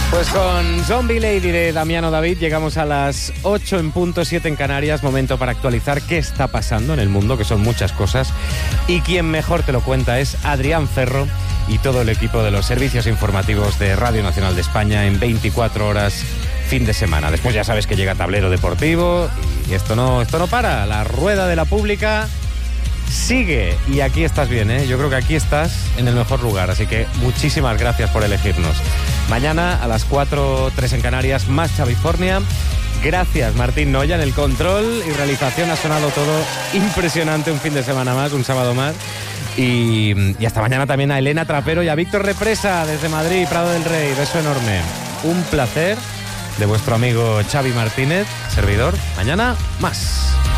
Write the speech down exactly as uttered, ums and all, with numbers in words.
Pues con Zombie Lady de Damiano David llegamos a las ocho en punto, siete en Canarias. Momento para actualizar qué está pasando en el mundo, que son muchas cosas. Y quien mejor te lo cuenta es Adrián Ferro y todo el equipo de los servicios informativos de Radio Nacional de España en veinticuatro horas fin de semana. Después ya sabes que llega Tablero Deportivo y esto no, esto no para. La rueda de la pública sigue y aquí estás bien, ¿eh? Yo creo que aquí estás en el mejor lugar, así que muchísimas gracias por elegirnos. Mañana a las cuatro, tres en Canarias, más Chavifornia. Gracias Martín Noya en el control y realización. Ha sonado todo impresionante, un fin de semana más, un sábado más. Y, y hasta mañana también a Elena Trapero y a Víctor Represa desde Madrid, Prado del Rey. Beso enorme. Un placer de vuestro amigo Xavi Martínez, servidor. Mañana más.